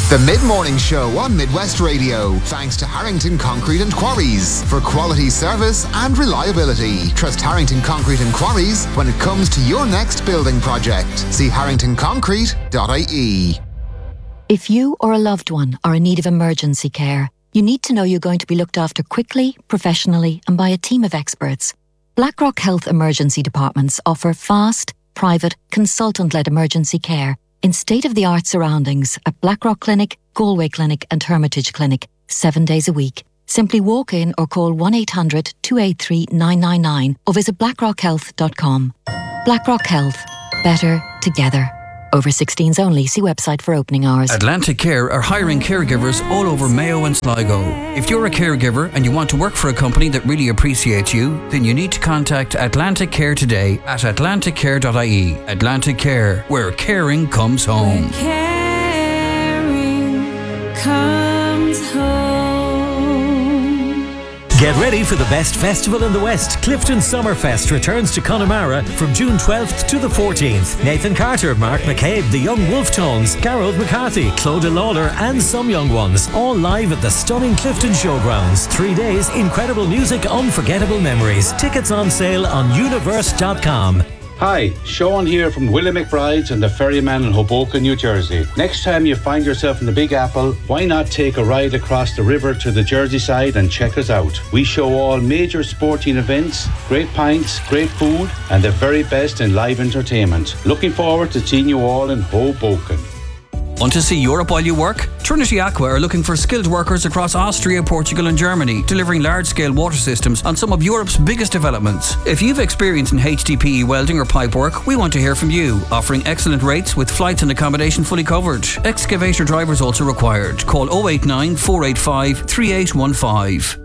The Mid-Morning Show on Midwest Radio, thanks to Harrington Concrete and Quarries. For quality service and reliability, trust Harrington Concrete and Quarries when it comes to your next building project. See harringtonconcrete.ie. If you or a loved one are in need of emergency care, you need to know you're going to be looked after quickly, professionally, and by a team of experts. Blackrock Health Emergency Departments offer fast, private, consultant-led emergency care in state-of-the-art surroundings at Blackrock Clinic, Galway Clinic and Hermitage Clinic, 7 days a week. Simply walk in or call 1-800-283-999 or visit blackrockhealth.com. Blackrock Health. Better together. Over 16s only. See website for opening hours. Atlantic Care are hiring caregivers all over Mayo and Sligo. If you're a caregiver and you want to work for a company that really appreciates you, then you need to contact Atlantic Care today at atlanticcare.ie. Atlantic Care, where caring comes home. Where caring comes home. Get ready for the best festival in the West. Clifton Summerfest returns to Connemara from June 12th to the 14th. Nathan Carter, Mark McCabe, the Young Wolf Tones, Garrod McCarthy, Clodagh Lawler and some young ones. All live at the stunning Clifton Showgrounds. 3 days, incredible music, unforgettable memories. Tickets on sale on universe.com. Hi, Sean here from Willie McBride's and the Ferryman in Hoboken, New Jersey. Next time you find yourself in the Big Apple, why not take a ride across the river to the Jersey side and check us out? We show all major sporting events, great pints, great food, and the very best in live entertainment. Looking forward to seeing you all in Hoboken. Want to see Europe while you work? Trinity Aqua are looking for skilled workers across Austria, Portugal and Germany, delivering large-scale water systems on some of Europe's biggest developments. If you've experience in HDPE welding or pipework, we want to hear from you, offering excellent rates with flights and accommodation fully covered. Excavator drivers also required. Call 089 485 3815.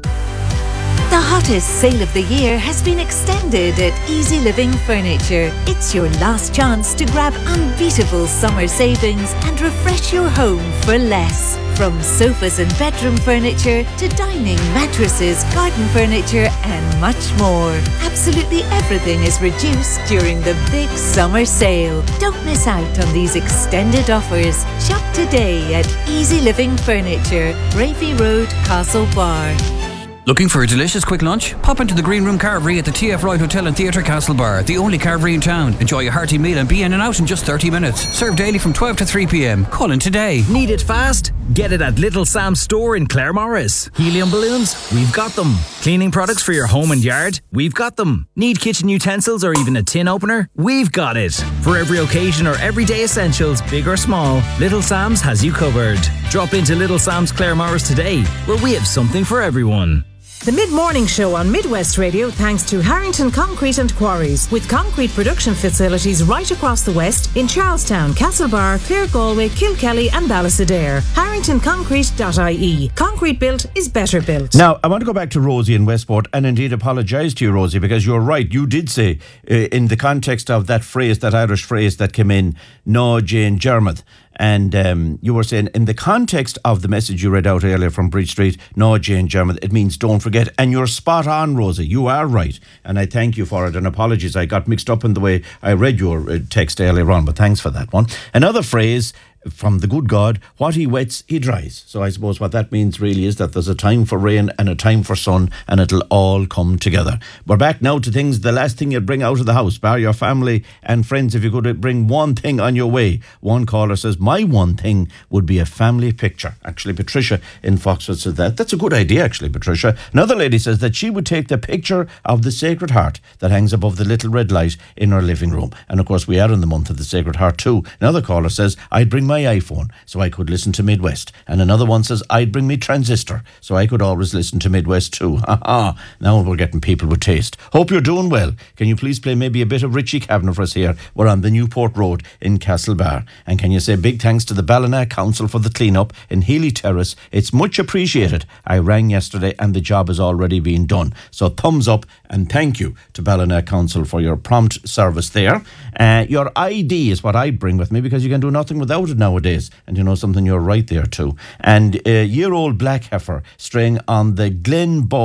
The hottest sale of the year has been extended at Easy Living Furniture. It's your last chance to grab unbeatable summer savings and refresh your home for less. From sofas and bedroom furniture to dining, mattresses, garden furniture and much more. Absolutely everything is reduced during the big summer sale. Don't miss out on these extended offers. Shop today at Easy Living Furniture, Bravey Road, Castlebar. Looking for a delicious quick lunch? Pop into the Green Room Carvery at the TF Wright Hotel and Theatre Castlebar, the only carvery in town. Enjoy a hearty meal and be in and out in just 30 minutes. Served daily from 12 to 3 p.m. Call in today. Need it fast? Get it at Little Sam's store in Claremorris. Helium balloons? We've got them. Cleaning products for your home and yard? We've got them. Need kitchen utensils or even a tin opener? We've got it. For every occasion or everyday essentials, big or small, Little Sam's has you covered. Drop into Little Sam's Claremorris today, where we have something for everyone. The Mid-Morning Show on Midwest Radio thanks to Harrington Concrete and Quarries, with concrete production facilities right across the West in Charlestown, Castlebar, Clare Galway, Kilkelly and Ballastadair. harringtonconcrete.ie. Concrete built is better built. Now, I want to go back to Rosie in Westport and indeed apologise to you, Rosie, because you're right. You did say, in the context of that phrase, that Irish phrase that came in, no Jane Jermith. And you were saying, in the context of the message you read out earlier from Bridge Street, no Jane Jermith, it means don't forget. And you're spot on, Rosie. You are right. And I thank you for it. And apologies, I got mixed up in the way I read your text earlier on, but thanks for that one. Another phrase from the good God, what he wets, he dries. So I suppose what that means really is that there's a time for rain and a time for sun, and it'll all come together. We're back now to things, the last thing you'd bring out of the house, bar your family and friends. If you could bring one thing on your way. One caller says, my one thing would be a family picture. Actually, Patricia in Foxwood said that. That's a good idea, actually, Patricia. Another lady says that she would take the picture of the Sacred Heart that hangs above the little red light in her living room. And of course, we are in the month of the Sacred Heart too. Another caller says, I'd bring my iPhone so I could listen to Midwest. And another one says, I'd bring me transistor so I could always listen to Midwest too. Now we're getting people with taste. Hope you're doing well. Can you please play maybe a bit of Richie Kavanagh for us here? We're on the Newport Road in Castlebar. And can you say big thanks to the Ballina Council for the clean-up in Healy Terrace? It's much appreciated. I rang yesterday and the job has already been done. So thumbs up and thank you to Ballina Council for your prompt service there. Your ID is what I'd bring with me, because you can do nothing without it nowadays. And you know something, you're right there too. And a year-old black heifer straying on the Glen Ball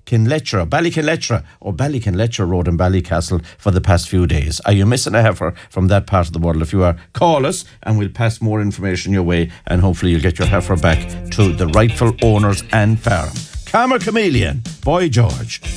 Ballykinlettra or Ballykinlettra Road in Ballycastle for the past few days. Are you missing a heifer from that part of the world? If you are, call us and we'll pass more information your way, and hopefully you'll get your heifer back to the rightful owners and farm. Calmer Chameleon, Boy George.